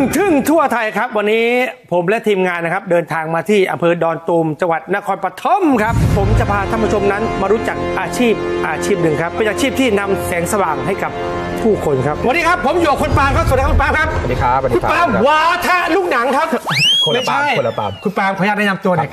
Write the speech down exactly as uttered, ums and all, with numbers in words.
ทึ่งทั่วไทยครับวันนี้ผมและทีมงานนะครับเดินทางมาที่อำเภอดอนตูมจังหวัดนครปฐมครับผมจะพาท่านผู้ชมนั้นมารู้จักอาชีพอาชีพหนึ่งครับเป็นอาชีพที่นำแสงสว่างให้กับผู้คนครับวันนี้ครับผมอยู่กับคุณปาล์มครับสวัสดีครับคุณปาล์มครับสวัสดีครับคุณปาล์มวาทะลูกหนังครับคนละปาล์มคนละปาล์มคุณปาล์มขออนุญาตแนะนำตัวหน่อย